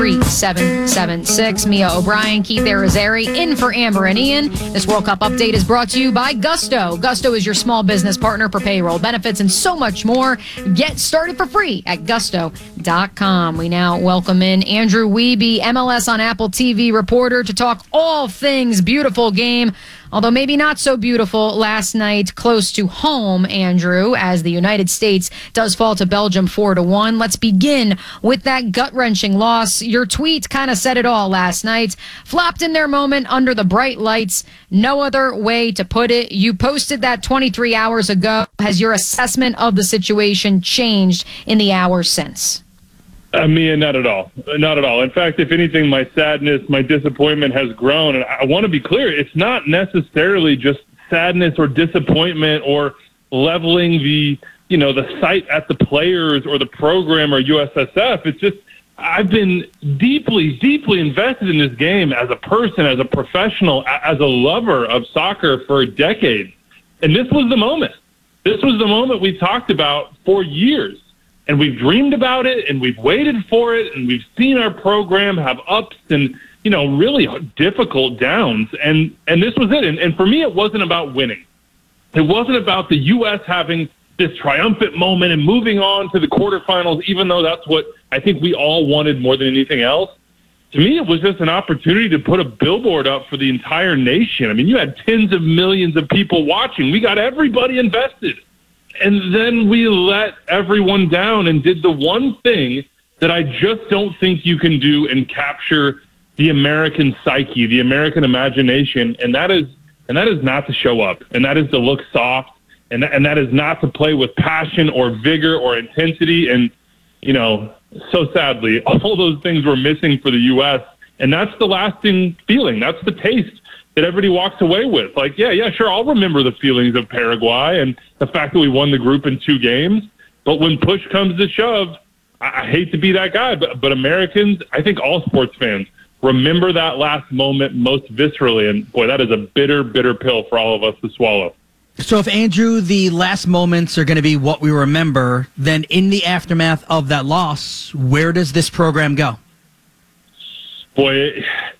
888-3776. Mia O'Brien, Keith Arizari, in for Amber and Ian. This World Cup update is brought to you by Gusto. Gusto is your small business partner for payroll, benefits, and so much more. Get started for free at gusto.com. We now welcome in Andrew Wiebe, MLS on Apple TV reporter, to talk all things beautiful game. Although maybe not so beautiful last night close to home, Andrew, as the United States does fall to Belgium 4-1. Let's begin with that gut-wrenching loss. Your tweet kind of said it all last night. Flopped in their moment under the bright lights. No other way to put it. You posted that 23 hours ago. Has your assessment of the situation changed in the hours since? Mia, not at all. Not at all. In fact, if anything, my sadness, my disappointment has grown. And I want to be clear, it's not necessarily just sadness or disappointment or leveling the sight at the players or the program or USSF. It's just I've been deeply, deeply invested in this game as a person, as a professional, as a lover of soccer for decades. And this was the moment. This was the moment we talked about for years. And we've dreamed about it, and we've waited for it, and we've seen our program have ups and, really difficult downs. And this was it. And for me, it wasn't about winning. It wasn't about the U.S. having this triumphant moment and moving on to the quarterfinals, even though that's what I think we all wanted more than anything else. To me, it was just an opportunity to put a billboard up for the entire nation. I mean, you had tens of millions of people watching. We got everybody invested. And then we let everyone down and did the one thing that I just don't think you can do and capture the American psyche, the American imagination, and that is not to show up, and that is to look soft, and that is not to play with passion or vigor or intensity. And so sadly, all those things were missing for the U.S., and that's the lasting feeling. That's the taste that everybody walks away with. Like, yeah, sure, I'll remember the feelings of Paraguay and the fact that we won the group in 2 games. But when push comes to shove, I hate to be that guy, but Americans, I think all sports fans, remember that last moment most viscerally. And, boy, that is a bitter, bitter pill for all of us to swallow. So if, Andrew, the last moments are going to be what we remember, then in the aftermath of that loss, where does this program go? Boy,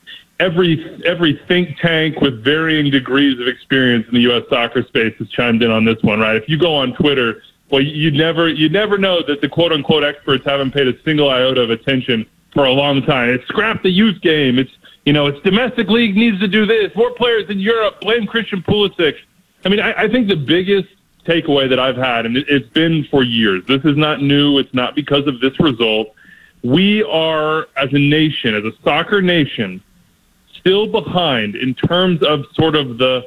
every think tank with varying degrees of experience in the U.S. soccer space has chimed in on this one, right? If you go on Twitter, well, you'd never know that the quote-unquote experts haven't paid a single iota of attention for a long time. It's scrap the youth game. It's domestic league needs to do this. More players in Europe. Blame Christian Pulisic. I mean, I think the biggest takeaway that I've had, and it's been for years, this is not new. It's not because of this result. We are, as a nation, as a soccer nation, still behind in terms of sort of the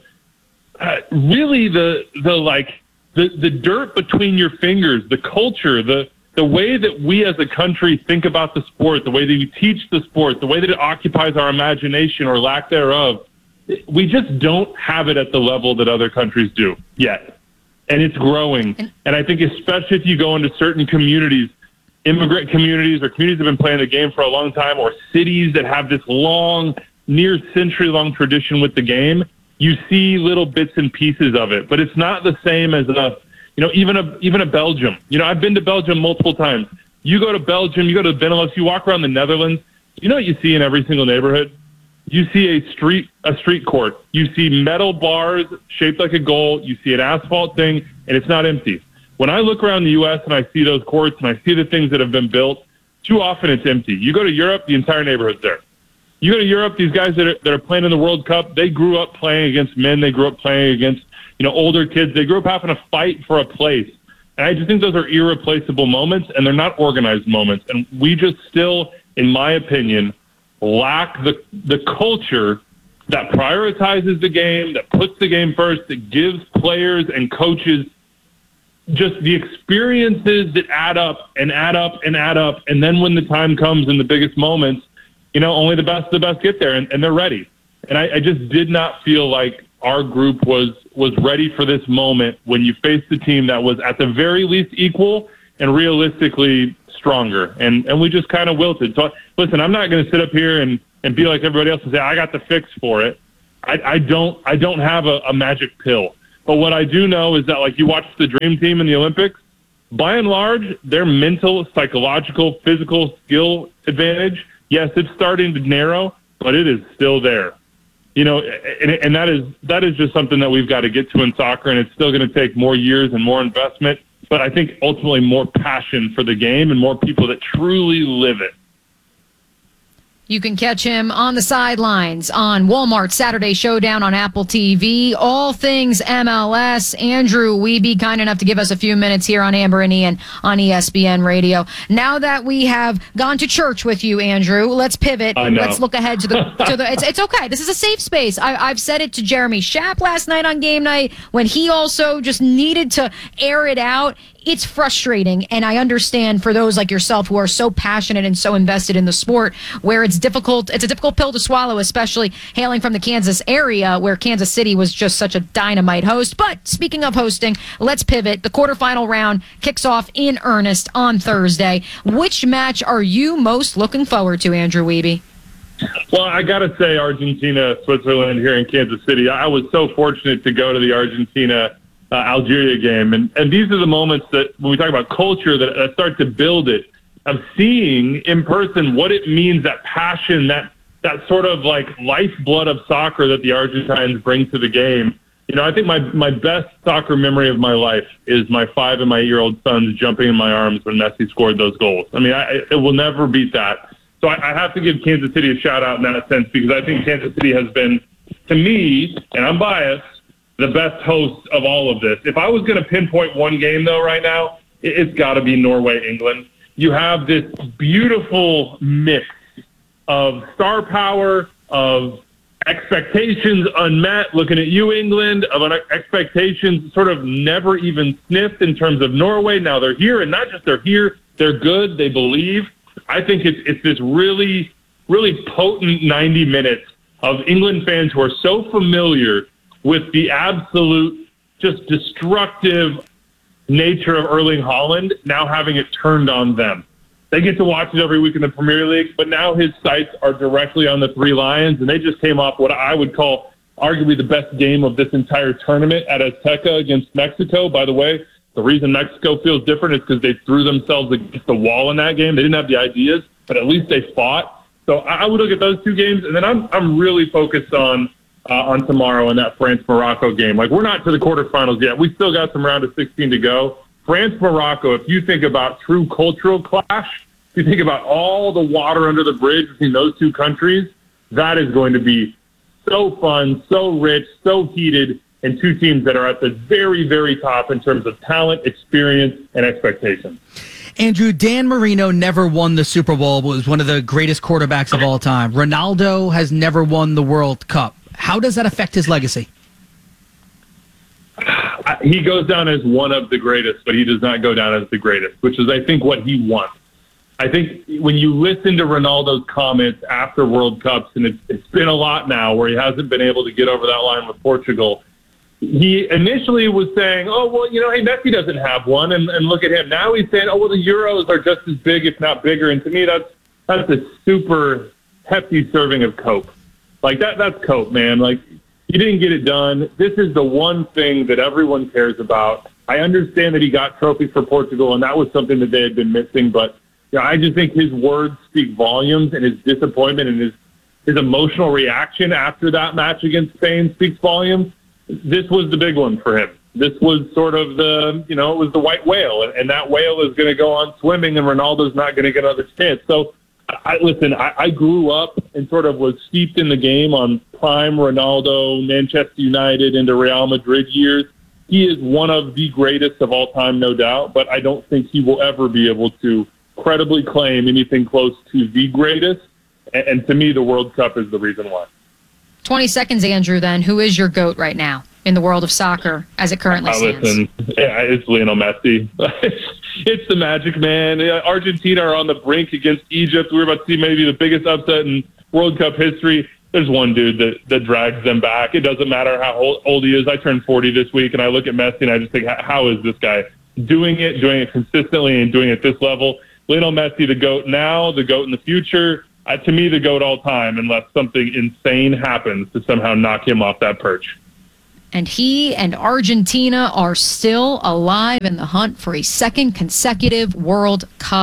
dirt between your fingers, the culture, the way that we as a country think about the sport, the way that we teach the sport, the way that it occupies our imagination or lack thereof. We just don't have it at the level that other countries do yet. And it's growing. And I think especially if you go into certain communities, immigrant communities or communities that have been playing the game for a long time, or cities that have this long, near century-long tradition with the game, you see little bits and pieces of it. But it's not the same as even a Belgium. I've been to Belgium multiple times. You go to Belgium, you go to the Benelux, you walk around the Netherlands, you know what you see in every single neighborhood? You see a street court. You see metal bars shaped like a goal. You see an asphalt thing, and it's not empty. When I look around the U.S. and I see those courts and I see the things that have been built, too often it's empty. You go to Europe, the entire neighborhood's there. You go to Europe, these guys that are playing in the World Cup, they grew up playing against men. They grew up playing against, older kids. They grew up having to fight for a place. And I just think those are irreplaceable moments, and they're not organized moments. And we just still, in my opinion, lack the culture that prioritizes the game, that puts the game first, that gives players and coaches just the experiences that add up and add up and add up. And then when the time comes in the biggest moments, only the best get there, and they're ready. And I just did not feel like our group was ready for this moment when you face the team that was at the very least equal and realistically stronger. And we just kind of wilted. So, listen, I'm not going to sit up here and be like everybody else and say, I got the fix for it. I don't have a magic pill. But what I do know is that, like, you watch the Dream Team in the Olympics, by and large, their mental, psychological, physical skill advantage Yes, it's starting to narrow, but it is still there. You know, and that is just something that we've got to get to in soccer, and it's still going to take more years and more investment, but I think ultimately more passion for the game and more people that truly live it. You can catch him on the sidelines on Walmart Saturday Showdown on Apple TV. All things MLS. Andrew Wiebe, kind enough to give us a few minutes here on Amber and Ian on ESPN Radio. Now that we have gone to church with you, Andrew, let's pivot. Let's look ahead to the. It's okay. This is a safe space. I've said it to Jeremy Schaap last night on game night when he also just needed to air it out. It's frustrating, and I understand for those like yourself who are so passionate and so invested in the sport, where it's difficult. It's a difficult pill to swallow, especially hailing from the Kansas area, where Kansas City was just such a dynamite host. But speaking of hosting, let's pivot. The quarterfinal round kicks off in earnest on Thursday. Which match are you most looking forward to, Andrew Wiebe? Well, I got to say Argentina, Switzerland here in Kansas City. I was so fortunate to go to the Argentina Algeria game. And these are the moments that, when we talk about culture, that start to build it, of seeing in person what it means, that passion, that sort of like lifeblood of soccer that the Argentines bring to the game. You know, I think my best soccer memory of my life is my 5 and my 8-year-old sons jumping in my arms when Messi scored those goals. I mean, it will never beat that. So I have to give Kansas City a shout out in that sense, because I think Kansas City has been, to me, and I'm biased, the best host of all of this. If I was going to pinpoint one game, though, right now, it's got to be Norway-England. You have this beautiful mix of star power, of expectations unmet, looking at you, England, of expectations sort of never even sniffed in terms of Norway. Now they're here, and not just they're here, they're good, they believe. I think it's this really, really potent 90 minutes of England fans who are so familiar with the absolute just destructive nature of Erling Haaland, now having it turned on them. They get to watch it every week in the Premier League, but now his sights are directly on the Three Lions, and they just came off what I would call arguably the best game of this entire tournament at Azteca against Mexico. By the way, the reason Mexico feels different is because they threw themselves against the wall in that game. They didn't have the ideas, but at least they fought. So I would look at those two games, and then I'm really focused on tomorrow in that France-Morocco game. Like, we're not to the quarterfinals yet. We still got some round of 16 to go. France-Morocco, if you think about true cultural clash, if you think about all the water under the bridge between those two countries, that is going to be so fun, so rich, so heated, and two teams that are at the very, very top in terms of talent, experience, and expectations. Andrew, Dan Marino never won the Super Bowl, but was one of the greatest quarterbacks of all time. Ronaldo has never won the World Cup. How does that affect his legacy? He goes down as one of the greatest, but he does not go down as the greatest, which is, I think, what he wants. I think when you listen to Ronaldo's comments after World Cups, and it's been a lot now where he hasn't been able to get over that line with Portugal, he initially was saying, oh, well, you know, hey, Messi doesn't have one, and look at him. Now he's saying, oh, well, the Euros are just as big, if not bigger. And to me, that's a super hefty serving of Coke. Like, that's Coke, man. Like, you didn't get it done. This is the one thing that everyone cares about. I understand that he got trophies for Portugal, and that was something that they had been missing. But I just think his words speak volumes, and his disappointment and his emotional reaction after that match against Spain speaks volumes. This was the big one for him. This was sort of it was the white whale, and that whale is going to go on swimming, and Ronaldo's not going to get another chance. So, I grew up and sort of was steeped in the game on prime Ronaldo, Manchester United, into Real Madrid years. He is one of the greatest of all time, no doubt, but I don't think he will ever be able to credibly claim anything close to the greatest. And to me, the World Cup is the reason why. 20 seconds, Andrew, then. Who is your GOAT right now in the world of soccer as it currently stands? It's Lionel Messi. It's the Magic Man. Argentina are on the brink against Egypt. We're about to see maybe the biggest upset in World Cup history. There's one dude that drags them back. It doesn't matter how old he is. I turned 40 this week, and I look at Messi, and I just think, how is this guy doing it consistently, and doing it at this level? Lionel Messi, the GOAT now, the GOAT in the future. To me, the GOAT all time, unless something insane happens to somehow knock him off that perch. And he and Argentina are still alive in the hunt for a second consecutive World Cup title.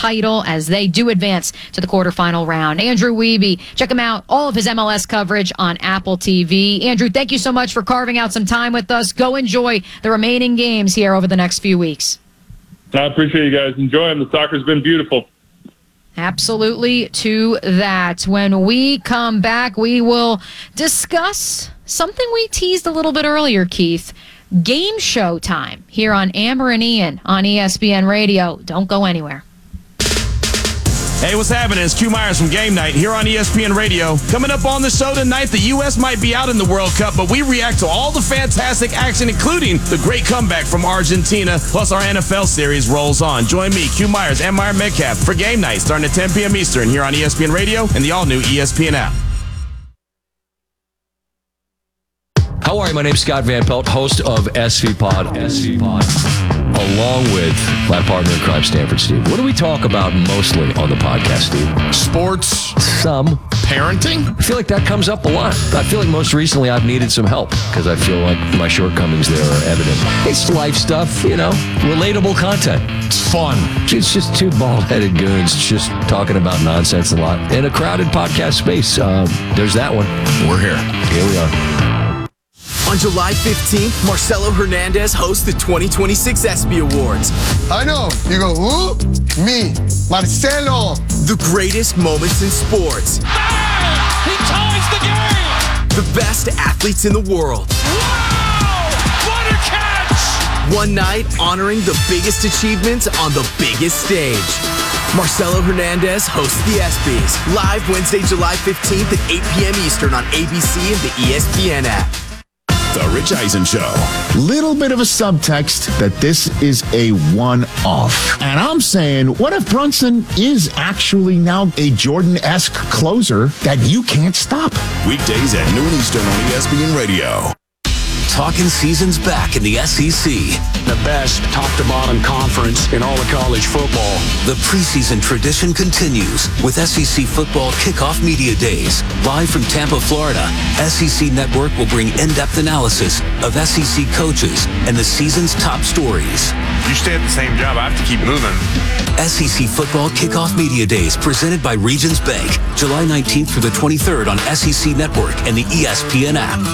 title as they do advance to the quarterfinal round. Andrew Wiebe, check him out, all of his MLS coverage on Apple TV. Andrew, thank you so much for carving out some time with us. Go enjoy the remaining games here over the next few weeks. I appreciate you guys. Enjoy them. The soccer's been beautiful. Absolutely to that. When we come back, we will discuss something we teased a little bit earlier, Keith. Game show time here on Amber and Ian on ESPN Radio. Don't go anywhere. Hey, what's happening? It's Q Myers from Game Night here on ESPN Radio. Coming up on the show tonight, the U.S. might be out in the World Cup, but we react to all the fantastic action, including the great comeback from Argentina, plus our NFL series rolls on. Join me, Q Myers, and Meyer Metcalf for Game Night starting at 10 p.m. Eastern here on ESPN Radio and the all-new ESPN app. How are you? My name's Scott Van Pelt, host of SV Pod, along with my partner in crime, Stanford Steve. What do we talk about mostly on the podcast, Steve? Sports. Some. Parenting. I feel like that comes up a lot. I feel like most recently I've needed some help because I feel like my shortcomings there are evident. It's life stuff, relatable content. It's fun. It's just two bald-headed goons just talking about nonsense a lot in a crowded podcast space. There's that one. We're here. Here we are. On July 15th, Marcelo Hernandez hosts the 2026 ESPY Awards. I know. You go, who? Me, Marcelo. The greatest moments in sports. He ties the game! The best athletes in the world. Wow! What a catch! One night honoring the biggest achievements on the biggest stage. Marcelo Hernandez hosts the ESPYs. Live Wednesday, July 15th at 8 p.m. Eastern on ABC and the ESPN app. The Rich Eisen Show. Little bit of a subtext that this is a one-off. And I'm saying, what if Brunson is actually now a Jordan-esque closer that you can't stop? Weekdays at noon Eastern on ESPN Radio. Talking seasons back in the SEC. The best top-to-bottom conference in all of college football. The preseason tradition continues with SEC Football Kickoff Media Days. Live from Tampa, Florida, SEC Network will bring in-depth analysis of SEC coaches and the season's top stories. You stay at the same job, I have to keep moving. SEC Football Kickoff Media Days presented by Regions Bank. July 19th through the 23rd on SEC Network and the ESPN app.